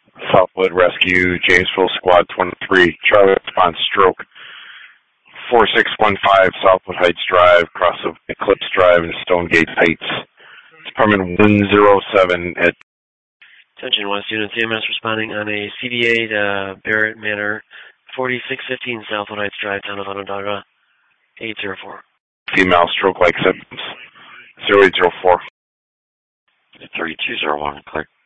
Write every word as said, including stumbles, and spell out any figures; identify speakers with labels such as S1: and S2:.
S1: Southwood Rescue, Jamesville Squad twenty-three, Charlie response stroke, four six one five Southwood Heights Drive, cross of Eclipse Drive and Stonegate Heights. Department one oh seven at...
S2: Attention, West Unit C M S responding on a C D eight, uh, Barrett Manor, forty-six fifteen Southwood Heights Drive, town of Onondaga, eight zero four.
S1: Female stroke-like symptoms, zero eight zero four.
S3: thirty-two oh one, clear.